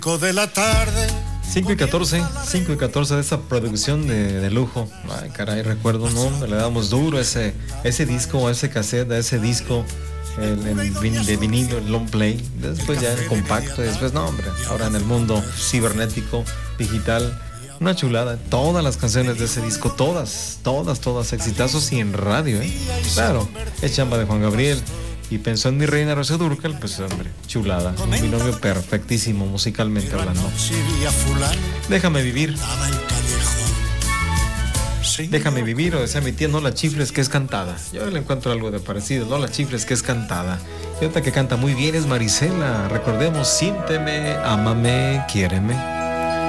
De la tarde. 5 y 14 de esa producción de lujo. Ay, caray, recuerdo, ¿no? Le damos duro a ese disco, a ese cassette, a ese disco de vinilo, el long play. Después ya en compacto, después no, hombre. Ahora en el mundo cibernético, digital, una chulada. Todas las canciones de ese disco, todas exitazos y en radio, ¿eh? Claro, es chamba de Juan Gabriel. Y pensó en mi reina Rocío Dúrcal, pues hombre, chulada, un binomio perfectísimo musicalmente hablando. Déjame vivir. Déjame vivir, o decía mi tía, no la chifles que es cantada. Yo le encuentro algo de parecido, no la chifles que es cantada. Y otra que canta muy bien es Marisela. Recordemos, siénteme, ámame, quiéreme.